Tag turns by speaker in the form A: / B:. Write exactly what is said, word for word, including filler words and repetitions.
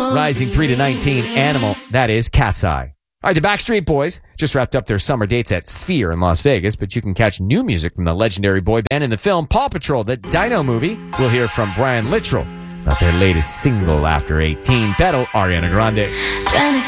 A: Rising three to nineteen, Animal. That is Cat's Eye. All right, the Backstreet Boys just wrapped up their summer dates at Sphere in Las Vegas, but you can catch new music from the legendary boy band in the film Paw Patrol, the Dino movie. We'll hear from Brian Littrell about their latest single after eighteen. That'll Ariana Grande.